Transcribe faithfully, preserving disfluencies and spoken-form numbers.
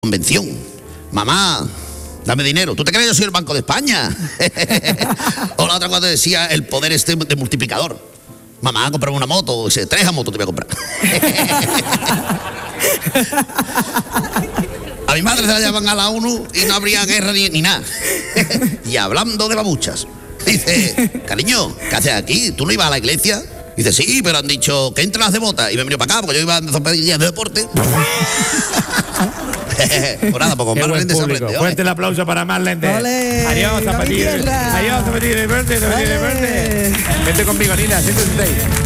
convención. Mamá, dame dinero. ¿Tú te crees que yo soy el Banco de España? O la otra cuando decía el poder este de multiplicador. Mamá, comprame una moto. Dice, tres motos te voy a comprar. A mi madre se la llevan a la ONU y no habría guerra ni, ni nada. Y hablando de babuchas, dice, cariño, ¿qué haces aquí? ¿Tú no ibas a la iglesia? Dice, sí, pero han dicho que entras de bota. Y me he venido para acá porque yo iba a zapatillas de deporte. Pues nada, pues con Qué más buen lentes se público. aprende. Fuerte el aplauso para más lentes. Ole, Adiós, David zapatillas. Guerra. Adiós, zapatillas de verde, zapatillas de Ole. verde. Vente conmigo, Nina, siéntate ahí.